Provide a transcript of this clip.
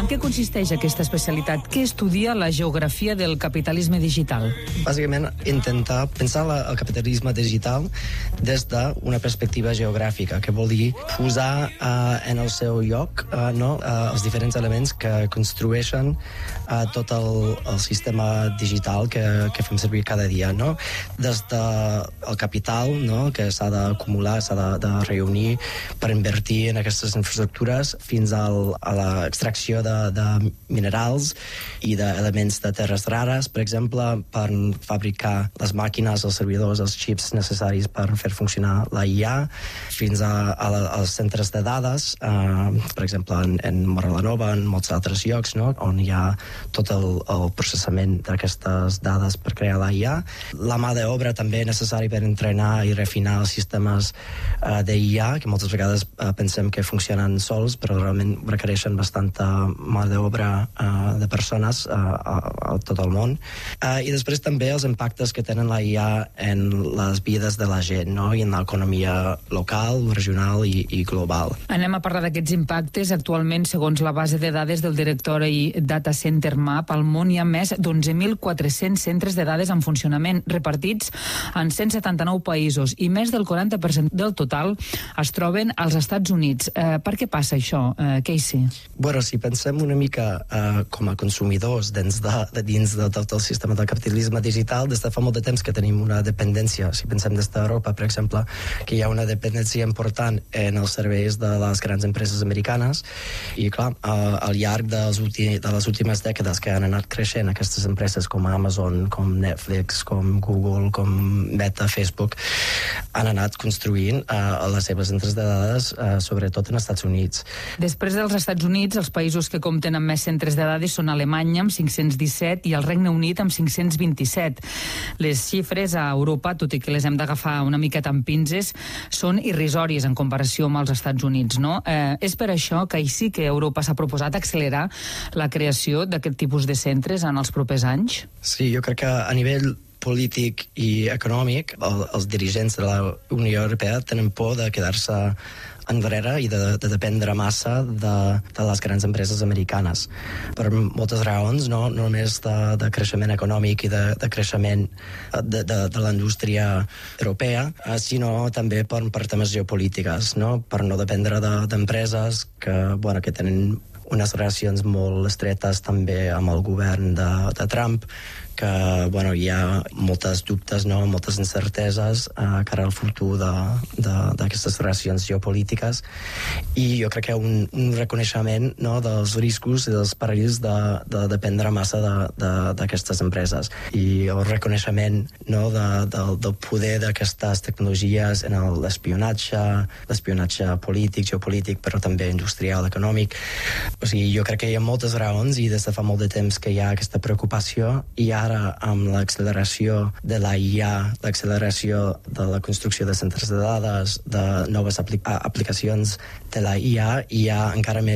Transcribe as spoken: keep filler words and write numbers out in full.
En què consisteix aquesta especialitat? Què estudia la geografia del capitalisme digital? Bàsicament, intentar pensar la, el capitalisme digital des d'una perspectiva geogràfica, que vol dir posar uh, en el seu lloc uh, no, uh, els diferents elements que construeixen uh, tot el, el sistema digital que, que fem servir cada dia. No? Des del de capital, no, que s'ha d'acumular, s'ha de, de reunir per invertir en aquestes infraestructures, fins al, a l'extracció de, de minerals i d'elements de terres rares, per exemple, per fabricar les màquines, els servidors, els xips necessaris per fer funcionar la I A, fins a, a, la, als centres de dades, eh, per exemple, en, en Morelanova, en molts altres llocs, no? On hi ha tot el, el processament d'aquestes dades per crear la I A. La mà d'obra també necessari per entrenar i refinar els sistemes uh, d'I A, que moltes vegades uh, pensem que funcionen sols, però realment requereixen bastanta mà d'obra uh, de persones uh, a, a tot el món. Uh, I després també els impactes que tenen la I A en les vides de la gent, no? I en l'economia local, regional i, i global. Anem a parlar d'aquests impactes. Actualment, segons la base de dades del Directory Data Center Map, al món hi ha més d'onze mil quatre-cents centres de dades en funcionament, repartits en cent setanta-nou països, i més del quaranta per cent del total es troben als Estats Units. Eh, per què passa això, eh, Casey? Bueno, si pensem una mica eh, com a consumidors dins de, de dins de tot el sistema del capitalisme digital, des de fa molt de temps que tenim una dependència. Si pensem des d'Europa, per exemple, que hi ha una dependència important en els serveis de les grans empreses americanes, i clar, eh, al llarg dels últim, de les últimes dècades que han anat creixent aquestes empreses com Amazon, com Netflix, com Google, com Meta, Facebook, han anat construint uh, les seves centres de dades, uh, sobretot en els Estats Units. Després dels Estats Units, els països que compten amb més centres de dades són Alemanya, amb cinc-cents disset, i el Regne Unit, amb cinc-cents vint-i-set. Les xifres a Europa, tot i que les hem d'agafar una miqueta amb pinces, són irrisòries en comparació amb els Estats Units, no? Eh, és per això que sí que Europa s'ha proposat accelerar la creació d'aquest tipus de centres en els propers anys? Sí, jo crec que a nivell polític i econòmic, el, els dirigents de la Unió Europea tenen por de quedar-se enrere i de, de dependre massa de, de les grans empreses americanes. Per moltes raons, no, no només de, de creixement econòmic i de, de creixement de, de, de la indústria europea, sinó també per, per temes geopolítiques, no? Per no dependre d'empreses de, que, bueno, que tenen unes relacions molt estretes també amb el govern de, de Trump, que bueno, hi ha moltes dubtes, no? Moltes incerteses eh, cara al futur d'aquestes relacions geopolítiques, i jo crec que hi ha un, un reconeixement, no? Dels riscos i dels perills de, de dependre massa d'aquestes empreses, i el reconeixement, no? de, de, del poder d'aquestes tecnologies en l'espionatge, l'espionatge polític, geopolític, però també industrial, econòmic. O sigui, jo crec que hi ha moltes raons, i des de fa molt de temps que hi ha aquesta preocupació, i ara amb l'acceleració de la I A, l'acceleració de la construcció de centres de dades, de noves apli- aplicacions de la I A, hi ha encara més